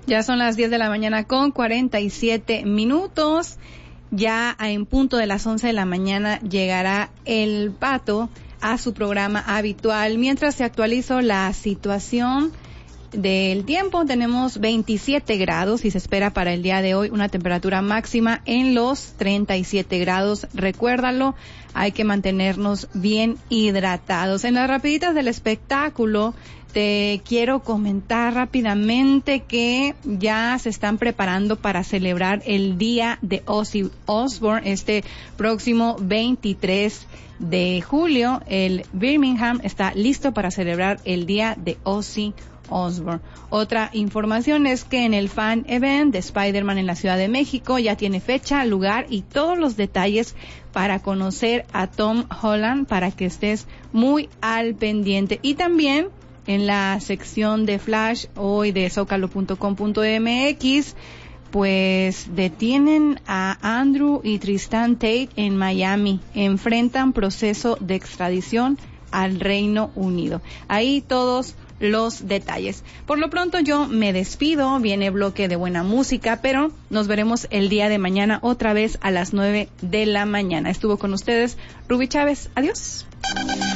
Ya son las 10 de la mañana con 47 minutos. Ya en punto de las 11 de la mañana llegará el Pato a su programa habitual. Mientras se actualizó la situación del tiempo, tenemos 27 grados y se espera para el día de hoy una temperatura máxima en los 37 grados. Recuérdalo, hay que mantenernos bien hidratados. En las rapiditas del espectáculo, te quiero comentar rápidamente que ya se están preparando para celebrar el día de Ozzy Osbourne este próximo 23 de julio. El Birmingham está listo para celebrar el día de Ozzy Osbourne. Otra información es que en el Fan Event de Spider-Man en la Ciudad de México ya tiene fecha, lugar y todos los detalles para conocer a Tom Holland, para que estés muy al pendiente. Y también en la sección de Flash hoy de zocalo.com.mx, pues detienen a Andrew y Tristan Tate en Miami. Enfrentan proceso de extradición al Reino Unido. Ahí todos los detalles. Por lo pronto yo me despido, viene bloque de buena música, pero nos veremos el día de mañana otra vez a las 9 de la mañana. Estuvo con ustedes Ruby Chávez. Adiós.